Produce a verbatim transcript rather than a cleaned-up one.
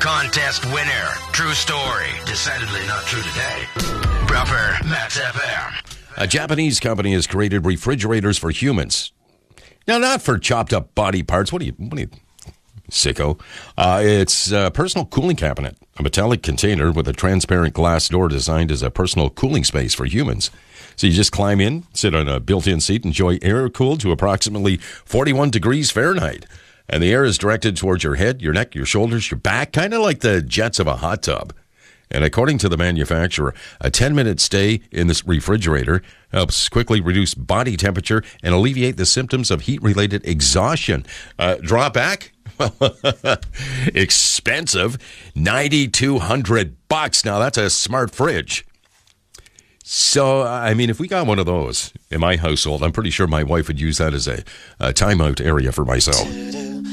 contest winner. True story. Decidedly not true today. Proper Max F M. A Japanese company has created refrigerators for humans. Now, not for chopped up body parts. What do you, what do you, sicko? Uh, it's a personal cooling cabinet, a metallic container with a transparent glass door designed as a personal cooling space for humans. So you just climb in, sit on a built-in seat, enjoy air cooled to approximately forty-one degrees Fahrenheit. And the air is directed towards your head, your neck, your shoulders, your back, kind of like the jets of a hot tub. And according to the manufacturer, a ten-minute stay in this refrigerator helps quickly reduce body temperature and alleviate the symptoms of heat-related exhaustion. Uh, drawback? Expensive. nine thousand two hundred bucks. Now, that's a smart fridge. So, I mean, if we got one of those in my household, I'm pretty sure my wife would use that as a, a timeout area for myself.